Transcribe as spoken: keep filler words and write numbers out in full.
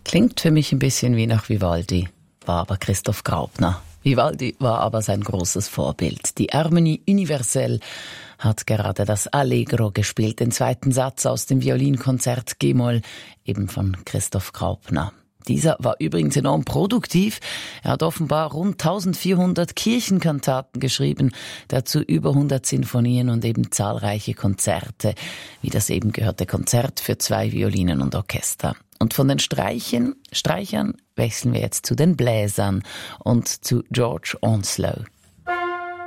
Klingt für mich ein bisschen wie nach Vivaldi, war aber Christoph Graupner. Vivaldi war aber sein großes Vorbild. Die Harmonie Universelle hat gerade das Allegro gespielt, den zweiten Satz aus dem Violinkonzert G-Moll, eben von Christoph Graupner. Dieser war übrigens enorm produktiv. Er hat offenbar rund eintausendvierhundert Kirchenkantaten geschrieben, dazu über hundert Sinfonien und eben zahlreiche Konzerte, wie das eben gehörte Konzert für zwei Violinen und Orchester. Und von den Streichen, Streichern wechseln wir jetzt zu den Bläsern und zu George Onslow.